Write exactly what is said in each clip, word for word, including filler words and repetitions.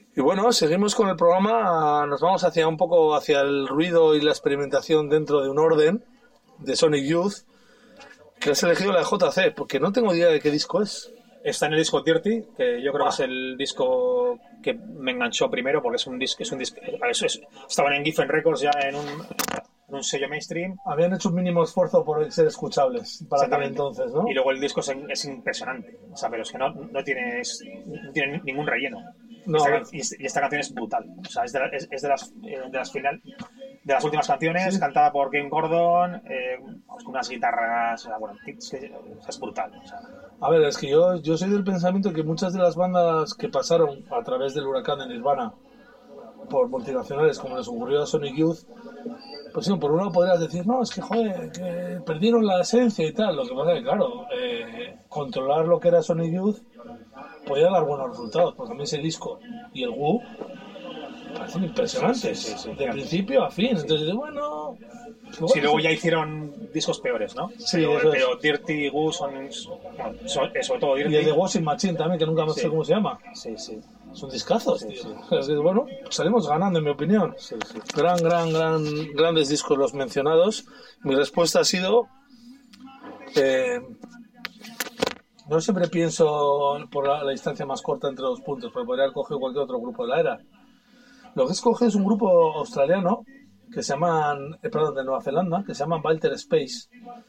Y bueno, seguimos con el programa, nos vamos hacia un poco hacia el ruido y la experimentación dentro de un orden de Sonic Youth, que has elegido la de J C, porque no tengo idea de qué disco es. Está en el disco Dirty, que yo creo Ah. que es el disco que me enganchó primero, porque es un disco, es un disco, es, es, estaban en Giffen Records ya en un, en un sello mainstream. Habían hecho un mínimo esfuerzo por ser escuchables para aquel entonces, ¿no? Y luego el disco es, es impresionante, o sea, pero es que no, no, tiene, es, no tiene ningún relleno. No, esta, y, y esta canción es brutal, o sea, es de, la, es, es de las de las final de las últimas canciones, sí. Cantada por Ken Gordon, eh, con unas guitarras, o sea, bueno, es, que, es brutal. O sea. A ver, es que yo, yo soy del pensamiento que muchas de las bandas que pasaron a través del huracán de Nirvana por multinacionales, como les ocurrió a Sonic Youth, pues sí, por un lado podrías decir, no, es que joder, que perdieron la esencia y tal. Lo que pasa es que, claro, eh, controlar lo que era Sonic Youth podía dar buenos resultados, porque a mí ese disco y el Woo parecen impresionantes, sí, sí, sí, de sí, principio a fin. Sí. Entonces, bueno... Luego, sí, luego ya hicieron discos peores, ¿no? Sí, pero, eso pero es. Dirty y Woo son, bueno, son, sobre todo Dirty. Y el de Washing Machine también, que nunca me sí. sé cómo se llama. Sí, sí. Son discazos, sí, tío. Sí. Es que, bueno, salimos ganando, en mi opinión. Sí, sí. Gran, gran, gran, grandes discos los mencionados. Mi respuesta ha sido... Eh, no siempre pienso por la, la distancia más corta entre dos puntos, pero podría haber cogido cualquier otro grupo de la era. Lo que he escogido es un grupo australiano que se llaman, eh, perdón, de Nueva Zelanda, que se llaman Walter Space.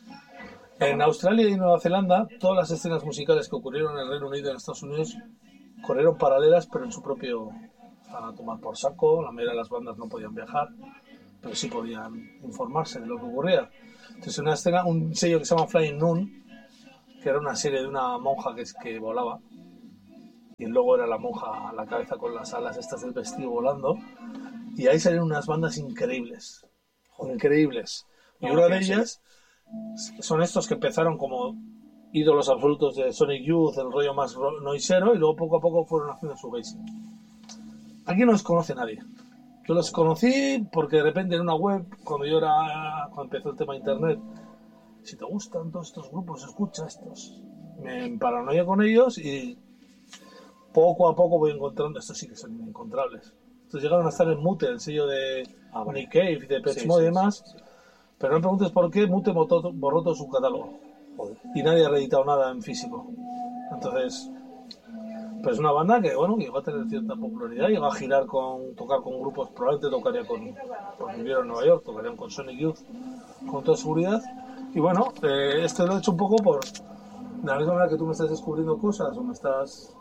En Australia y Nueva Zelanda, todas las escenas musicales que ocurrieron en el Reino Unido y en Estados Unidos corrieron paralelas, pero en su propio... Estaban a tomar por saco, la mayoría de las bandas no podían viajar, pero sí podían informarse de lo que ocurría. Entonces, en una escena, un sello que se llama Flying Nun, que era una serie de una monja que, que volaba, y luego era la monja a la cabeza con las alas estas del vestido volando, y ahí salieron unas bandas increíbles, increíbles. Y no, una de ellas son estos que empezaron como ídolos absolutos de Sonic Youth, el rollo más noisero, y luego poco a poco fueron haciendo su base. Aquí no los conoce nadie. Yo los conocí porque de repente en una web, cuando yo era, cuando empezó el tema de internet, si te gustan todos estos grupos, escucha estos. Me emparanoia con ellos y poco a poco voy encontrando, estos sí que son inencontrables. Estos llegaron a estar en Mute, el sello de ah, bueno. Nick Cave, de Pet sí, Mode sí, y demás, sí, sí. Pero no me preguntes por qué Mute borró, borró todo su catálogo. Joder. Y nadie ha reeditado nada en físico. Entonces, pues es una banda que, bueno, que va a tener cierta popularidad y va a girar con, tocar con grupos, probablemente tocaría con, porque vivieron en Nueva York, tocarían con Sonic Youth, con toda seguridad. Y bueno, eh, esto lo he hecho un poco por de la misma manera que tú me estás descubriendo cosas o me estás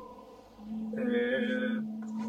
eh,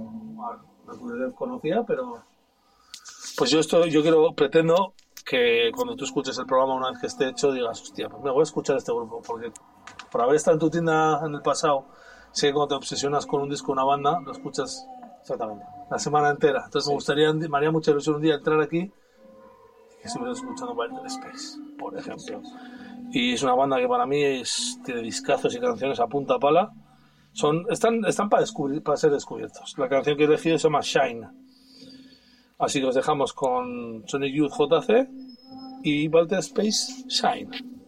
la conocida, pero pues yo esto yo quiero pretendo que cuando tú escuches el programa una vez que esté hecho digas, hostia, pues me voy a escuchar este grupo, porque por haber estado en tu tienda en el pasado sé que cuando te obsesionas con un disco o una banda lo escuchas exactamente la semana entera. Entonces sí. Me gustaría, me haría mucha ilusión un día entrar aquí y que estuvieras escuchando Walter Space, por ejemplo. Y es una banda que para mí es, tiene discazos y canciones a punta pala. Son, están, están para, descubrir, para ser descubiertos. La canción que he elegido se llama Shine. Así que os dejamos con Sonic Youth J C y Walter Space Shine.